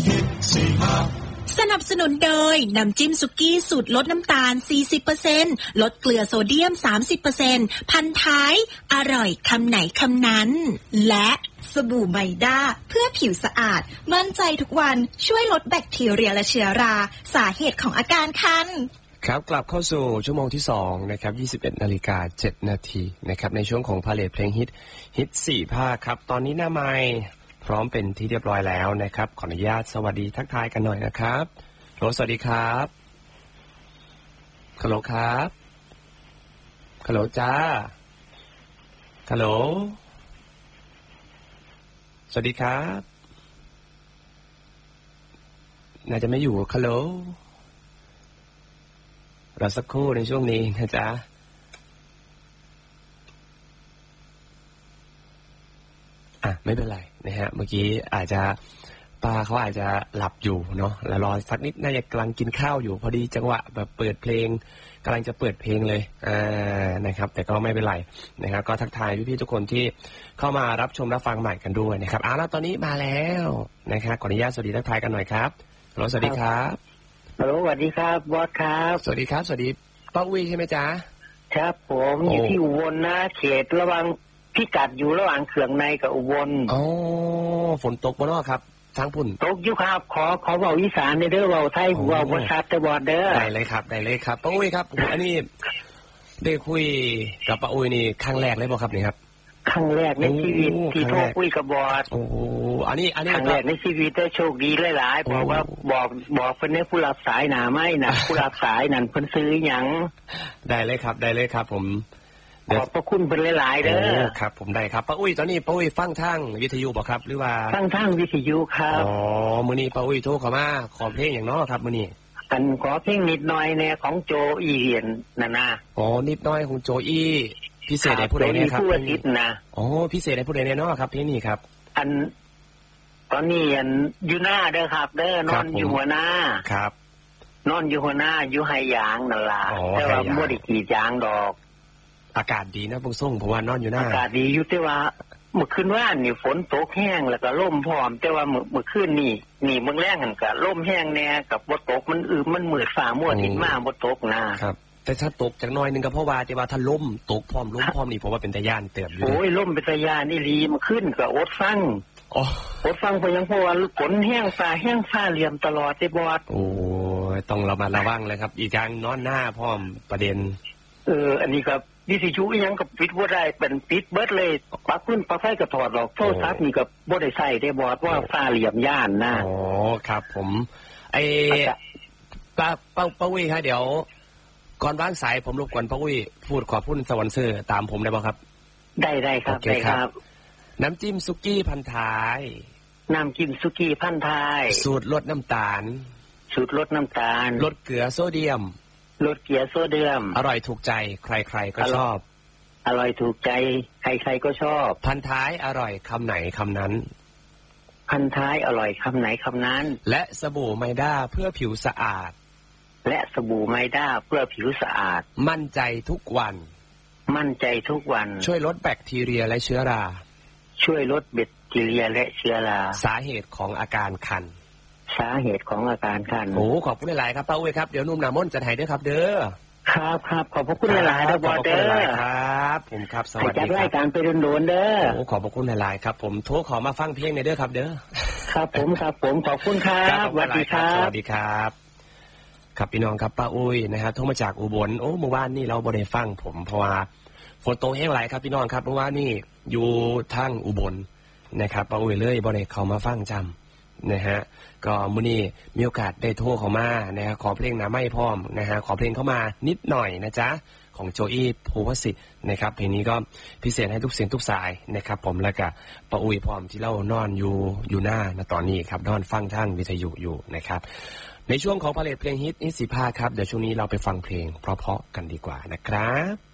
สนับสนุนโดยน้ำจิ้มสุกี้สูตรลดน้ำตาล 40% ลดเกลือโซเดียม 30% พันท้ายอร่อยคำไหนคำนั้นและสบู่ไมด้าเพื่อผิวสะอาดมั่นใจทุกวันช่วยลดแบคทีเรียและเชื้อราสาเหตุของอาการคันครับกลับเข้าสู่ชั่วโมงที่2นะครับ 21:07 นาทีนะครับในช่วงของพาเลทเพลงฮิต4ภาคครับตอนนี้หน้าไมค์พร้อมเป็นที่เรียบร้อยแล้วนะครับขออนุญาตสวัสดีทักทายกันหน่อยนะครับโหลสวัสดีครับฮัลโหลครับฮัลโหลจ้าฮัลโหลสวัสดีครับน่าจะไม่อยู่ฮัลโหลรอสักครู่ในช่วงนี้นะจ๊ะไม่เป็นไรนะฮะเมื่อกี้อาจจะป้าเขาอาจจะหลับอยู่เนาะแล้วรอสักนิดน่าจะกำลังกินข้าวอยู่พอดีจังหวะแบบเปิดเพลงกำลังจะเปิดเพลงเลยนะครับแต่ก็ไม่เป็นไรนะครับก็ทักทายพี่ๆทุกคนที่เข้ามารับชมรับฟังใหม่กันด้วยนะครับแล้วตอนนี้มาแล้วนะครับขออนุญาตสวัสดีทักทายกันหน่อยครับฮัลโหลสวัสดีครับฮัลโหลสวัสดีครับบอสครับสวัสดีครับสวัสดีป้าอุ้ยใช่ไหมจ๊ะครับผมอยู่ที่อุบลนะเขตระหว่างพิกัดอยู่ระหว่างเขื่องในกับอุบลฝนตกบ่เนาะครับทางพุ่นตกอยู่ครับขอเว้าอีสานเด้อเว้าไทยเว้าบ่ชัดแต่บ่เด้อได้เลยครับได้เลยครับป้าอุ้ยครับอันนี้ได้คุยกับป้าอุ้ยนี่ครั้งแรกเลยบ่ครับนี่ครับครั้งแรกในชีวิตที่โทรคุยกับบอสอันนี้ครั้งแรกในชีวิตได้โชคดีหลายๆเพราะว่าบอกเพิ่นให้ผู้รับสายหน้าไม้น่ะผู้รับสายนั่นเพิ่นซื้อหยังได้เลยครับผมขอบพระคุณเพิ่นหลายๆเด้อครับผมได้ครับป้าอุ้ยตอนนี้ป้าอุ้ยฟังทางวิทยุบ่ครับหรือว่าฟังทางวิทยุครับมื้อนี้ป้าอุ้ยโทรเข้ามาขอเพลงหยังเนาะครับมื้อนี้กันขอเพลงนิดหน่อยแน่ของโจอีเหียนน่ะนะนิดหน่อยของโจอีพิเศษในผู้ใดเนี่ยครับพิเศษในผู้ใดเนี่ยเนาะครับเพลงนี้ครับตอนนี้อยู่หน้าเด้อครับเด้อนอนอยู่หัวหน้าครับนอนอยู่หัวหน้าอยู่ไหยางนั่นล่ะแต่ว่าบ่ได้กรีดยางดอกอากาศดีนะพวกส่งเพราะว่านอนอยู่หน้าอากาศดีอยู่แต่ว่าเมื่อคืนว่านนี่ฝนตกแห้งแล้วก็ลมพร้อมแต่ว่าเมื่อคืนนี่เมืองแรงหั่นก็ลมแห้งแน่กับบ่ตกมันมืดฟ้ามัวทิศมาบ่ตกนะครับแต่ถ้าตกจากน้อยนึงก็เพราะว่าแต่ว่าถ้าล่มตกพร้อมล้มพร้อมนี่ผมว่าเป็นตะย่านเติบอยู่โอ้ยล่มเป็นตะย่านนี่ลีมันขึ้นก็อดฟังไปยังเพราะว่าฝนแห้งฟ้าเหลี่ยมตลอดได้บอดโอ้ยต้องระมัดระวังเลยครับอีกอย่างนอนหน้าพร้อมประเด็นอันนี้ก็วิทยุยังกับปิดบ่ได้เป็นปิดเบิดเลยปลั๊กขึ้นปลั๊กไฟก็ถอดออกโทรศัพท์นี่ก็บ่ได้ใช้ได้บอดว่าฟ้าเหลี่ยมย่านนะครับผมป้าอุ้ยฮะเดี๋ยวก่อนวางสายผมรบกวนป้าอุ้ยพูดขอบคุณสวรรค์ซื่อตามผมได้ป่ะครับได้ครับได้ครับน้ำจิ้มสุกี้พันท้ายน้ำจิ้มสุกี้พันท้ายสูตรลดน้ำตาลลดเกลือโซเดียมอร่อยถูกใจใครๆก็ชอบอร่อยถูกใจใครๆก็ชอบพันท้ายอร่อยคำไหนคำนั้นพันท้ายอร่อยคำไหนคำนั้นและสบู่ไมด้าเพื่อผิวสะอาดมั่นใจทุกวันช่วยลดแบคทีเรียและเชื้อราสาเหตุของอาการคันโอ้ขอบคุณหลายๆครับป้าอุ้ยครับเดี๋ยวนุ่มน้ำมนต์จะให้ด้วยครับเด้อครับขอบพระคุณหลายๆครับบอสเด้อครับผมครับสวัสดีครับจัดรายการไปโดนๆเด้อโอ้ขอบพระคุณหลายๆครับผมโทรขอมาฟังเพลงในเด้อครับเด้อครับผมขอบคุณครับสวัสดีครับครับพี่น้องครับป้าอุ้ยนะครับโทรมาจากอุบลเมื่อวานนี่เราบ่ได้ฟังผมเพราะว่าฝนตกแห้งไหลครับพี่น้องครับเพราะว่านี่อยู่ทางอุบลนะครับป้าอุ้ยเลยบ่ได้เข้ามาฟังจำนะฮะก็มื้อนี้มีโอกาสได้โทรเข้ามานะฮะขอเพลงหน้าไม้พร้อมนะฮะขอเพลงเข้ามานิดหน่อยนะจ๊ะของโจอี้ภูวสิทธิ์นะครับเพลงนี้ก็พิเศษให้ทุกเสียงทุกสายนะครับผมแล้วก็ป้าอุ้ยพร้อมที่เรานอนอยู่หน้าณตอนนี้ครับนอนฟังทางวิทยุอยู่นะครับในช่วงของพาเลทเพลงฮิต15ครับเดี๋ยวช่วงนี้เราไปฟังเพลงเพราะๆกันดีกว่านะครับ